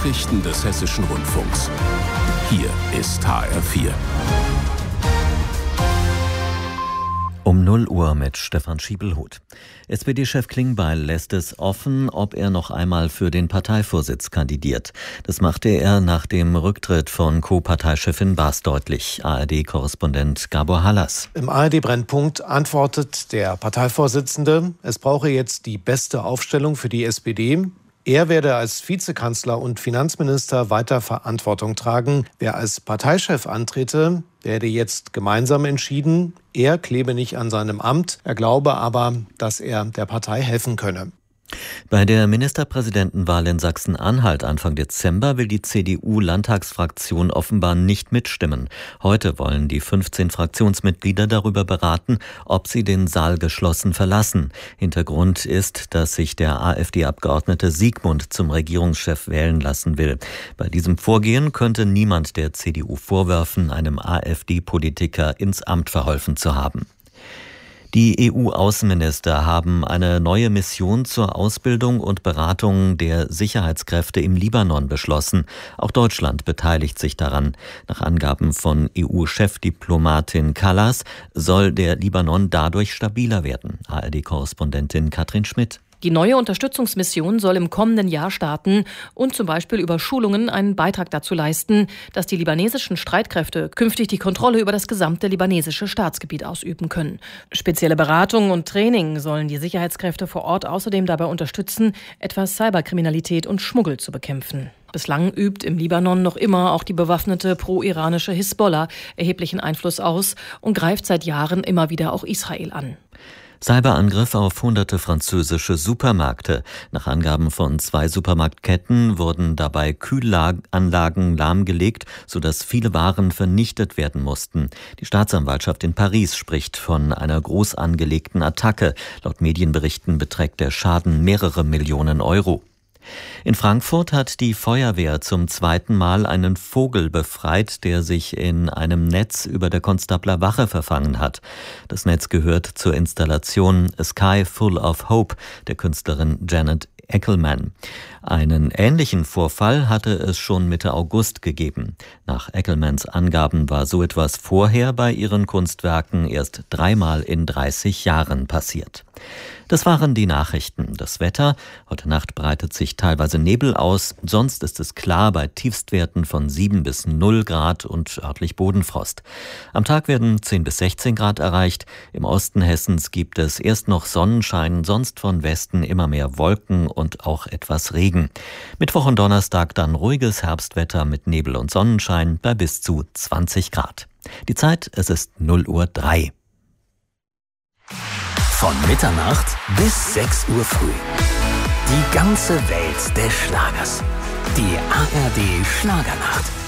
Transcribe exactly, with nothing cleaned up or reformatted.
Nachrichten des Hessischen Rundfunks. Hier ist H R vier. Um null Uhr mit Stefan Schiebelhuth. S P D-Chef Klingbeil lässt es offen, ob er noch einmal für den Parteivorsitz kandidiert. Das machte er nach dem Rücktritt von Co-Parteichefin Baas deutlich. A R D-Korrespondent Gabor Hallas. Im A R D-Brennpunkt antwortet der Parteivorsitzende, es brauche jetzt die beste Aufstellung für die S P D. Er werde als Vizekanzler und Finanzminister weiter Verantwortung tragen. Wer als Parteichef antrete, werde jetzt gemeinsam entschieden. Er klebe nicht an seinem Amt. Er glaube aber, dass er der Partei helfen könne. Bei der Ministerpräsidentenwahl in Sachsen-Anhalt Anfang Dezember will die C D U-Landtagsfraktion offenbar nicht mitstimmen. Heute wollen die fünfzehn Fraktionsmitglieder darüber beraten, ob sie den Saal geschlossen verlassen. Hintergrund ist, dass sich der AfD-Abgeordnete Siegmund zum Regierungschef wählen lassen will. Bei diesem Vorgehen könnte niemand der C D U vorwerfen, einem AfD-Politiker ins Amt verholfen zu haben. Die E U-Außenminister haben eine neue Mission zur Ausbildung und Beratung der Sicherheitskräfte im Libanon beschlossen. Auch Deutschland beteiligt sich daran. Nach Angaben von E U-Chefdiplomatin Kallas soll der Libanon dadurch stabiler werden. A R D-Korrespondentin Katrin Schmidt. Die neue Unterstützungsmission soll im kommenden Jahr starten und zum Beispiel über Schulungen einen Beitrag dazu leisten, dass die libanesischen Streitkräfte künftig die Kontrolle über das gesamte libanesische Staatsgebiet ausüben können. Spezielle Beratung und Training sollen die Sicherheitskräfte vor Ort außerdem dabei unterstützen, etwa Cyberkriminalität und Schmuggel zu bekämpfen. Bislang übt im Libanon noch immer auch die bewaffnete pro-iranische Hisbollah erheblichen Einfluss aus und greift seit Jahren immer wieder auch Israel an. Cyberangriff auf hunderte französische Supermärkte. Nach Angaben von zwei Supermarktketten wurden dabei Kühlanlagen lahmgelegt, sodass viele Waren vernichtet werden mussten. Die Staatsanwaltschaft in Paris spricht von einer groß angelegten Attacke. Laut Medienberichten beträgt der Schaden mehrere Millionen Euro. In Frankfurt hat die Feuerwehr zum zweiten Mal einen Vogel befreit, der sich in einem Netz über der Konstabler Wache verfangen hat. Das Netz gehört zur Installation A Sky Full of Hope der Künstlerin Janet Eckelmann. Einen ähnlichen Vorfall hatte es schon Mitte August gegeben. Nach Eckelmanns Angaben war so etwas vorher bei ihren Kunstwerken erst dreimal in dreißig Jahren passiert. Das waren die Nachrichten. Das Wetter. Heute Nacht breitet sich teilweise Nebel aus. Sonst ist es klar bei Tiefstwerten von sieben bis null Grad und örtlich Bodenfrost. Am Tag werden zehn bis sechzehn Grad erreicht. Im Osten Hessens gibt es erst noch Sonnenschein, sonst von Westen immer mehr Wolken und auch etwas Regen. Mittwoch und Donnerstag dann ruhiges Herbstwetter mit Nebel und Sonnenschein bei bis zu zwanzig Grad. Die Zeit, es ist null Uhr drei. Von Mitternacht bis sechs Uhr früh. Die ganze Welt des Schlagers. Die A R D Schlagernacht.